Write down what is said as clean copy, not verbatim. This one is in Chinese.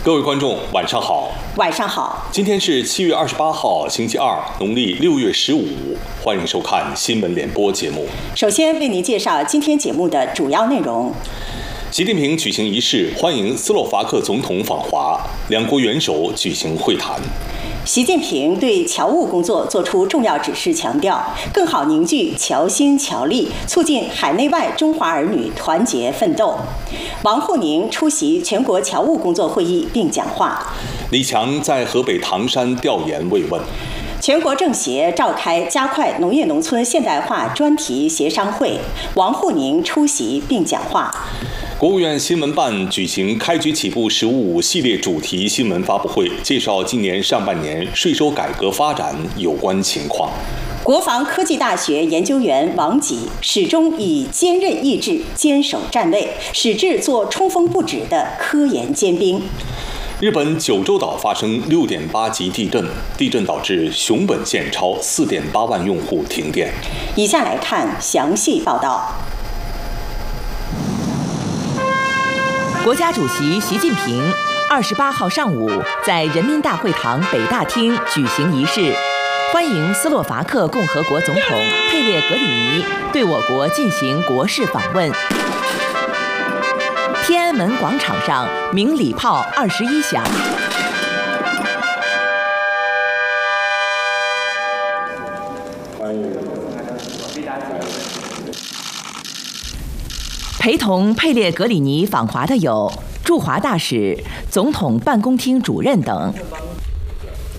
各位观众，晚上好。 晚上好。 今天是7月28号，星期二，农历6月15。欢迎收看新闻联播节目。 首先为您介绍今天节目的主要内容。 习近平举行仪式，欢迎斯洛伐克总统访华，两国元首举行会谈。 习近平对侨务工作作出重要指示，强调更好凝聚侨心侨力，促进海内外中华儿女团结奋斗。王沪宁出席全国侨务工作会议并讲话。 李强在河北唐山调研慰问。 全国政协召开加快农业农村现代化专题协商会，王沪宁出席并讲话。 国务院新闻办举行开局起步“十五五”系列主题新闻发布会，介绍今年上半年税收改革发展有关情况。 国防科技大学研究员王吉始终以坚韧意志坚守站位，矢志做冲锋不止的科研尖兵。 日本九州岛发生6.8级地震，地震导致熊本县超4.8万用户停电。 以下来看详细报道。 国家主席习近平28号上午在人民大会堂北大厅举行仪式，欢迎斯洛伐克共和国总统佩列格里尼对我国进行国事访问。天安门广场上鸣礼炮21响。陪同佩列格里尼访华的有驻华大使、总统办公厅主任等。